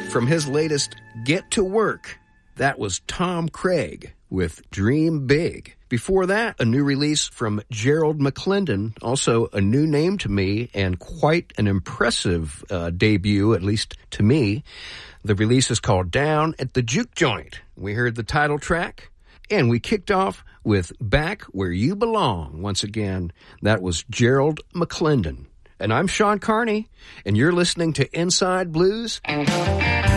From his latest Get to Work, that was Tom Craig with Dream Big. Before that, a new release from Gerald McClendon, also a new name to me and quite an impressive debut, at least to me. The release is called Down at the Juke Joint. We heard the title track, and we kicked off with Back Where You Belong. Once again, that was Gerald McClendon. And I'm Sean Carney, and you're listening to Inside Blues.